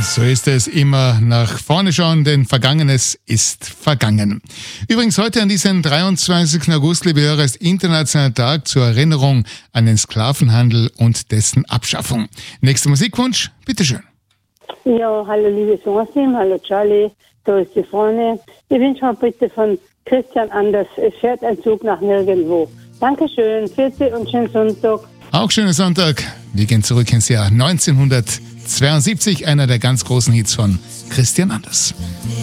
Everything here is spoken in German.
So ist es, immer nach vorne schauen, denn Vergangenes ist vergangen. Übrigens heute an diesem 23. August, liebe Hörer, ist internationaler Tag zur Erinnerung an den Sklavenhandel und dessen Abschaffung. Nächster Musikwunsch, bitteschön. Ja, hallo liebe Joachim, hallo Charlie, da ist die Freundin. Ich wünsche mir bitte von Christian Anders, es fährt ein Zug nach nirgendwo. Dankeschön, 40 und schönen Sonntag. Auch schönen Sonntag. Wir gehen zurück ins Jahr 1972, einer der ganz großen Hits von Christian Anders.